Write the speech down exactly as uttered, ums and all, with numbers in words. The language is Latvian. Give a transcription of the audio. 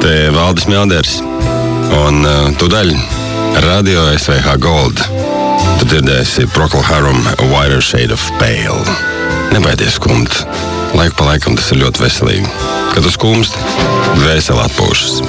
Te Valdis Mjalders un uh, tūdaļ Radio S V H Gold. Tu dzirdēsi Procol Harum A Whiter Shade of Pale. Nebaidies skumt. Laiku pa laikam tas ir ļoti veselīgi. Kad tu skumsti, dvēseli atpūšas.